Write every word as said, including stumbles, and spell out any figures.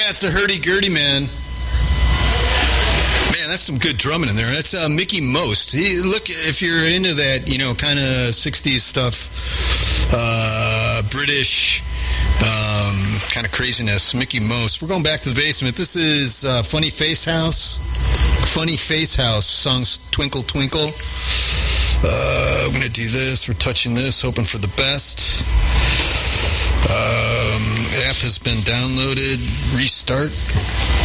Yeah, it's a hurdy-gurdy, man. Man, that's some good drumming in there. That's uh, Mickey Most. He, look, if you're into that, you know, kind of sixties stuff, uh, British um, kind of craziness, Mickey Most. We're going back to the basement. This is uh, Funny Face House. Funny Face House. Song's Twinkle Twinkle. Uh, I'm going to do this. We're touching this, hoping for the best. Um, app has been downloaded. Restart.